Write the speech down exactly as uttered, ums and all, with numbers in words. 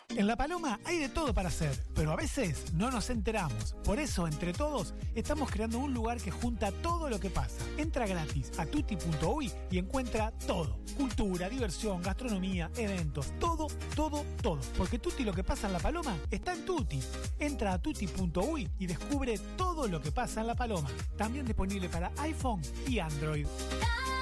En La Paloma hay de todo para hacer, pero a veces no nos enteramos. Por eso, entre todos, estamos creando un lugar que junta todo lo que pasa. Entra gratis a tutti punto uy y encuentra todo. Cultura, diversión, gastronomía, eventos, todo, todo, todo. Porque Tutti lo que pasa en La Paloma está en Tutti. Entra a tutti punto uy y descubre todo lo que pasa en La Paloma. También disponible para iPhone y Android.